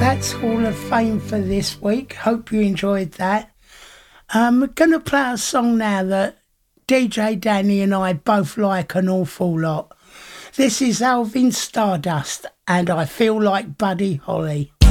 That's Hall of Fame for this week. Hope you enjoyed that. We're going to play a song now that DJ Danny and I both like an awful lot. This is Alvin Stardust and I Feel Like Buddy Holly.